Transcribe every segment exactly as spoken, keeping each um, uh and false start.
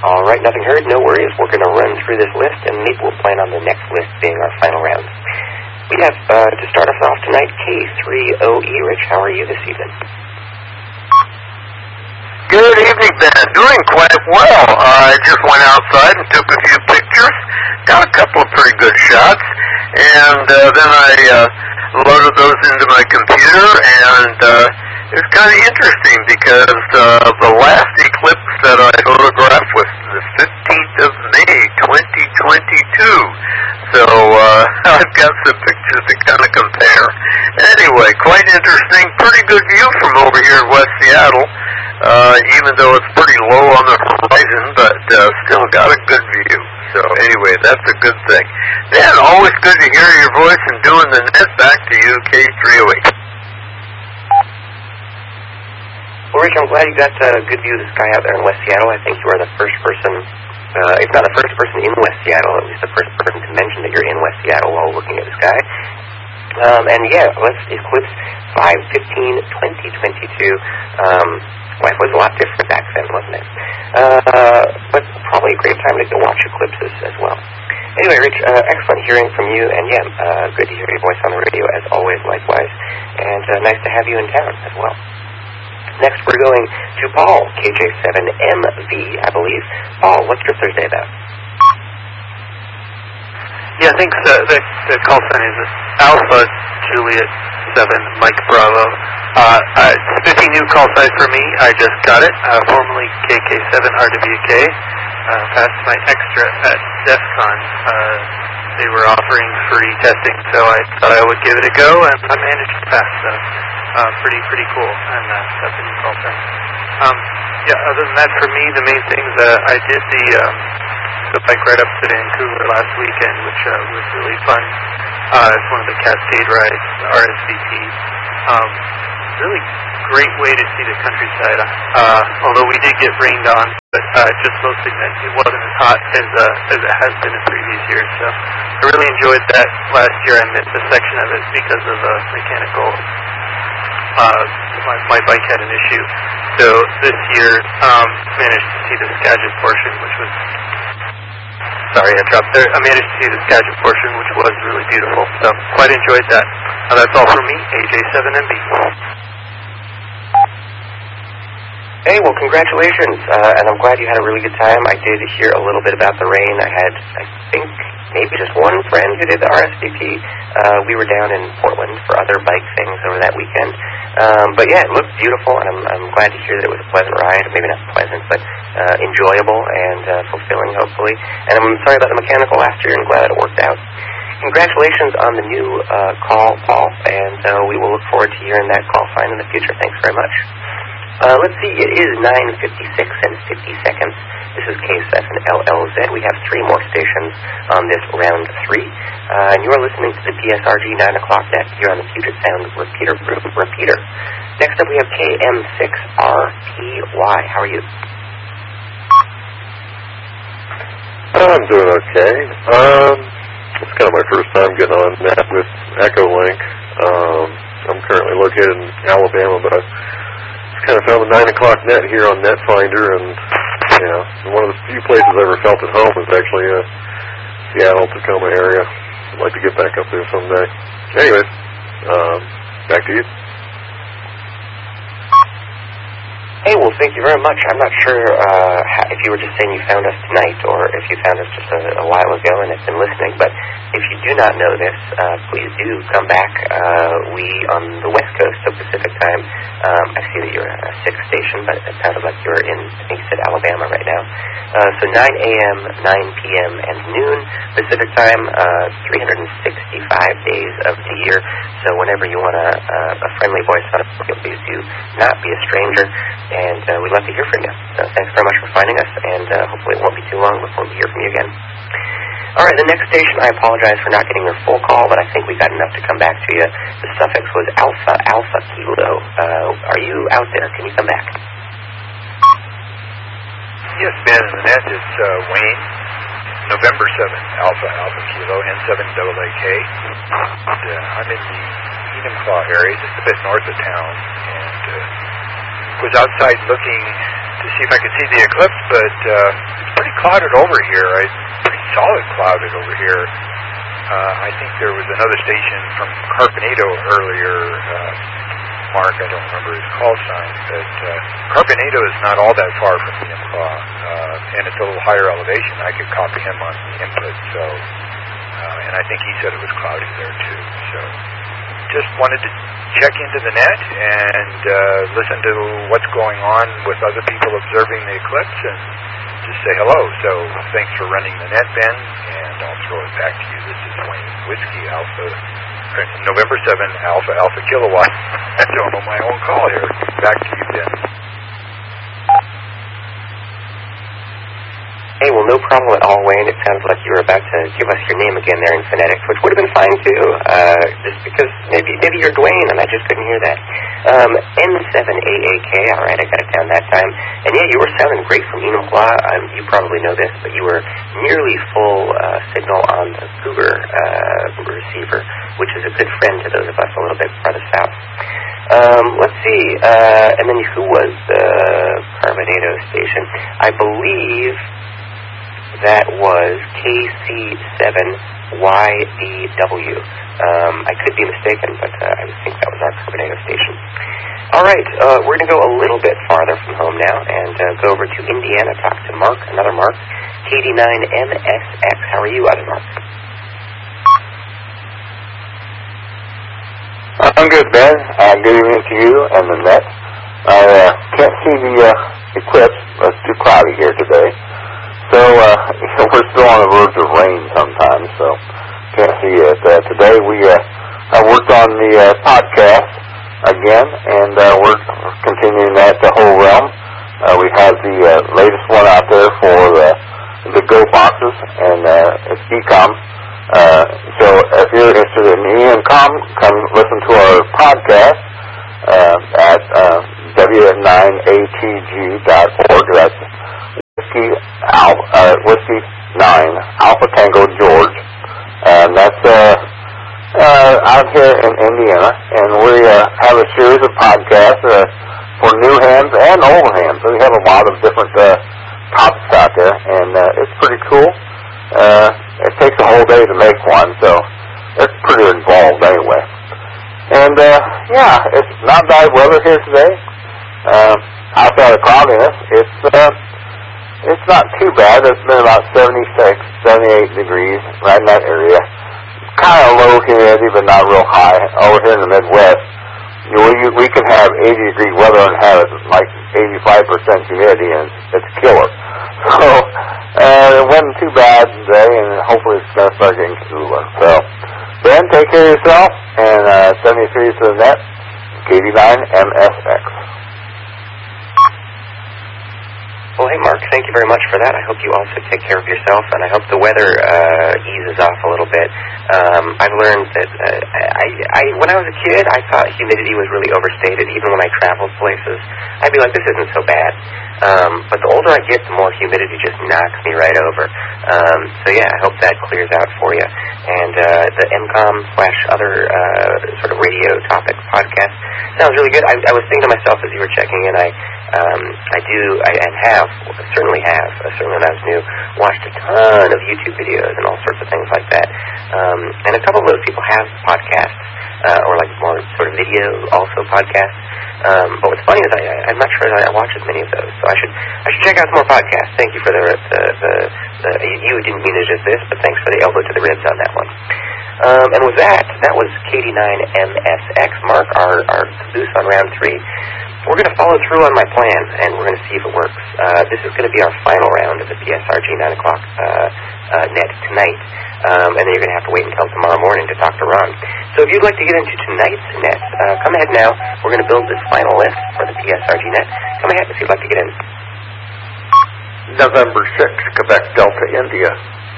All right, nothing heard, no worries. We're going to run through this list, and maybe we'll plan on the next list being our final round. We have, uh, to start us off tonight, K three O E. Rich, how are you this evening? Good evening, Ben. Doing quite well. Uh, I just went outside and took a few pictures. Got a couple of pretty good shots. And uh, then I uh, loaded those into my computer, and uh, it was kind of interesting because uh, the last eclipse that I photographed was the fifteenth of May, twenty twenty-two. So uh, I've got some pictures to kind of compare. Anyway, quite interesting. Pretty good view from over here in West Seattle. Uh, even though it's pretty low on the horizon, but uh, still got a good view. So anyway, that's a good thing. Dan, always good to hear your voice and doing the net. Back to you, K three oh eight. Well, Rich, I'm glad you got a good view of the sky out there in West Seattle. I think you are the first person, uh, if not the first person in West Seattle, at least the first person to mention that you're in West Seattle while looking at the sky. Um, and yeah, let's eclipse five fifteen twenty twenty-two. Um, Life was a lot different back then, wasn't it? Uh, but probably a great time to go watch eclipses as well. Anyway, Rich, uh, excellent hearing from you, and yeah, uh, good to hear your voice on the radio as always, likewise. And uh, nice to have you in town as well. Next, we're going to Paul, K J seven M V, I believe. Paul, what's your Thursday about? Yeah, I think uh, the, the call sign is Alpha Juliet seven Mike Bravo. Uh, uh, it's fifty new call sign for me. I just got it. Uh, formerly K K seven R W K. Uh, passed my extra at DEF CON. Uh, they were offering free testing, so I thought I would give it a go, and I managed to pass. So, uh, pretty pretty cool. And uh, that's a new call sign. Um, yeah. Other than that, for me, the main things uh, I did the. Um, the bike ride up to Vancouver last weekend, which uh, was really fun. Uh, it's one of the Cascade rides, R S V P. Um, really great way to see the countryside. Uh, although we did get rained on, but uh, just mostly meant it wasn't as hot as uh, as it has been in previous years. So I really enjoyed that. Last year I missed a section of it because of a mechanical. Uh, my, my bike had an issue. So this year um, managed to see the Skagit portion, which was. Sorry, I dropped there. I managed to see the Skagit portion, which was really beautiful. So, quite enjoyed that. Uh, that's all from me, A J seven M B. Hey, well, congratulations, uh, and I'm glad you had a really good time. I did hear a little bit about the rain. I had, I think, maybe just one friend who did the R S V P. Uh, we were down in Portland for other bike things over that weekend. Um, but yeah, it looked beautiful, and I'm, I'm glad to hear that it was a pleasant ride. Maybe not pleasant, but uh, enjoyable and uh, fulfilling, hopefully. And I'm sorry about the mechanical last year, and glad that it worked out. Congratulations on the new uh, call, Paul, and uh, we will look forward to hearing that call sign in the future. Thanks very much. Uh, let's see, it is nine fifty-six and fifty seconds. This is K seven L L Z. We have three more stations on this round three. Uh, and you are listening to the P S R G nine o'clock net here on the Puget Sound Repeater Repeater. Next up we have K M six R P Y. How are you? I'm doing okay. Um, it's kind of my first time getting on net with Echolink. Um, I'm currently located in Alabama, but I kind of found the nine o'clock net here on Netfinder, and you know, one of the few places I ever felt at home is actually uh, Seattle, Tacoma area. I'd like to get back up there someday. Anyways, um, back to you. Hey, well, thank you very much. I'm not sure uh, if you were just saying you found us tonight or if you found us just a, a while ago and have been listening, but if you do not know this, uh, please do come back. Uh, we, on the West Coast, so Pacific time, um, I see that you're at a sixth station, but it sounded like you're in, I think you said Alabama right now. Uh, so nine a.m., nine p.m., and noon Pacific time, uh, three hundred sixty-five days of the year. So whenever you want a, a friendly voice on it, please do not be a stranger. And uh, we'd love to hear from you. So thanks very much for finding us, and uh, hopefully it won't be too long before we hear from you again. All right, the next station, I apologize for not getting your full call, but I think we got enough to come back to you. The suffix was Alpha, Alpha Kilo. Uh, are you out there? Can you come back? Yes, Ben, and the net is uh, Wayne, November seventh, Alpha, Alpha Kilo, N seven A A K. And, uh, I'm in the Enumclaw area, just a bit north of town, and uh, was outside looking to see if I could see the eclipse, but uh, pretty clouded over here. I, pretty solid clouded over here. Uh, I think there was another station from Carpenado earlier. Uh, Mark, I don't remember his call sign, but uh, Carpenado is not all that far from the Imclaw, uh, and it's a little higher elevation. I could copy him on the input, so, uh, and I think he said it was cloudy there too. So, just wanted to check into the net and uh, listen to what's going on with other people observing the eclipse, and just say hello. So, thanks for running the net, Ben, and I'll throw it back to you. This is Wayne Whiskey Alpha. November seventh, Alpha Alpha Kilowatt. I'm on my own call here. Back to you, Ben. Hey, well, no problem at all, Wayne. It sounds like you were about to give us your name again there in phonetics, which would have been fine, too, uh, just because maybe maybe you're Dwayne, and I just couldn't hear that. Um, N seven A A K, all right, I got it down that time. And, yeah, you were sounding great from Enumclaw. Um, you probably know this, but you were nearly full uh, signal on the Cougar uh, receiver, which is a good friend to those of us a little bit farther south. Um, let's see, uh, and then who was the Carpenado station? I believe that was K C seven Y D W. Um, I could be mistaken, but uh, I think that was our Carpenado station. All right, uh, we're going to go a little bit farther from home now and uh, go over to Indiana, talk to Mark, another Mark, K D nine M S X. How are you, other Mark? I'm good, Ben. Uh, good evening to you and the net. I uh, can't see the uh, eclipse. It's too cloudy here today. So uh, we're still on the verge of rain sometimes, so can't see it. Uh, today we uh, I worked on the uh, podcast again, and uh, we're continuing that the whole realm. Uh, we have the uh, latest one out there for the, the Go boxes, and uh, it's E COM. Uh, so if you're interested in E M COM, come listen to our podcast uh, at uh, W nine A T G dot org. That's Whiskey, Al, uh, Whiskey nine, Alpha Tango George. And that's uh, uh, out here in Indiana. And we uh, have a series of podcasts uh, for new hands and old hands. So we have a lot of different uh, topics out there, and uh, it's pretty cool. Uh, it takes a whole day to make one, so it's pretty involved anyway. And, uh, yeah, it's not bad weather here today. Uh, outside of cloudiness, it's, uh, it's not too bad. It's been about seventy-six, seventy-eight degrees right in that area. Kind of low humidity, but not real high. Over here in the Midwest, you know, we, we can have eighty degree weather and have it like eighty-five percent humidity, and it's killer. So, uh, it wasn't too bad today, and hopefully it's going to start getting cooler. So, Ben, take care of yourself, and uh, seventy-three to the net, K D nine M S X. Well, hey, Mark, thank you very much for that. I hope you also take care of yourself, and I hope the weather uh, eases off a little bit. Um, I've learned that uh, I, I, when I was a kid, I thought humidity was really overstated. Even when I traveled places, I'd be like, this isn't so bad. Um, but the older I get, the more humidity just knocks me right over. Um, so, yeah, I hope that clears out for you. And uh, the M COM slash other uh, sort of radio topic podcast sounds really good. I, I was thinking to myself as you were checking in, I um, I do, I, and have, certainly have, uh, certainly when I was new, watched a ton of YouTube videos and all sorts of things like that. Um, and a couple of those people have podcasts, uh, or like more sort of video also podcasts. Um, but what's funny is I, I, I'm not sure that I watch as many of those, so I should I should check out some more podcasts. Thank you for the, the, the, the you didn't mean it just this, but thanks for the elbow to the ribs on that one. Um, and with that, that was K D nine M S X, Mark, our, our caboose on round three. We're going to follow through on my plan, and we're going to see if it works. Uh, this is going to be our final round of the P S R G nine o'clock uh, uh, net tonight, um, and then you're going to have to wait until tomorrow morning to talk to Ron. So if you'd like to get into tonight's net, uh, come ahead now. We're going to build this final list for the P S R G net. Come ahead if you'd like to get in. November sixth, Quebec Delta, India.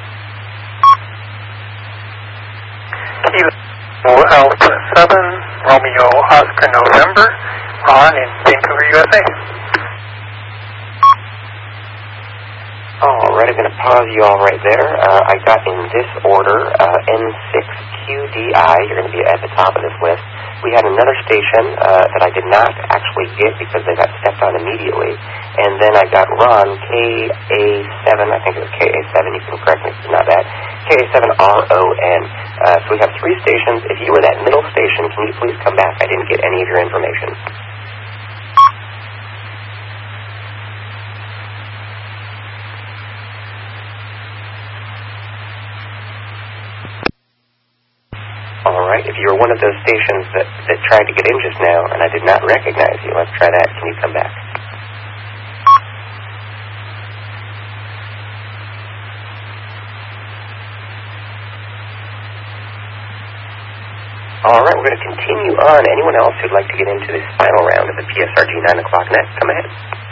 Kilo Alpha seven, Romeo Oscar November, Ron in Vancouver, U S A. All right, I'm going to pause you all right there. Uh, I got in this order, uh, N six Q D I. You're going to be at the top of this list. we had another station uh, that I did not actually get because they got stepped on immediately. And then I got Ron, K A seven, I think it was K A seven, you can correct me if it's not that, K A seven R O N. Uh, so we have three stations. If you were that middle station, can you please come back? I didn't get any of your information. All right, if you're one of those stations that, that tried to get in just now and I did not recognize you, let's try that. Can you come back? All right, we're going to continue on. Anyone else who'd like to get into this final round of the P S R G nine o'clock net, come ahead.